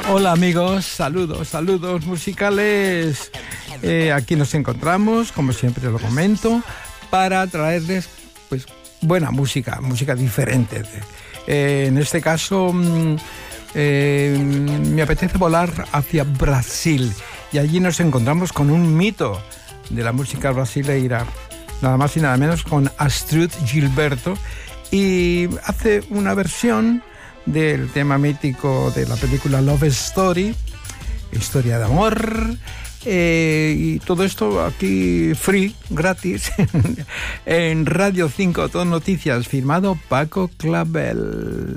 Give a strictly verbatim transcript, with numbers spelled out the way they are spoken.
Hola amigos, saludos, saludos musicales. Eh, aquí nos encontramos, como siempre lo comento, para traerles pues buena música, música diferente. Eh, en este caso eh, me apetece volar hacia Brasil y allí nos encontramos con un mito de la música brasileira, nada más y nada menos con Astrud Gilberto, y hace una versión del tema mítico de la película Love Story, historia de amor, eh, y todo esto aquí free, gratis, en Radio cinco Todo Noticias, firmado Paco Clavel.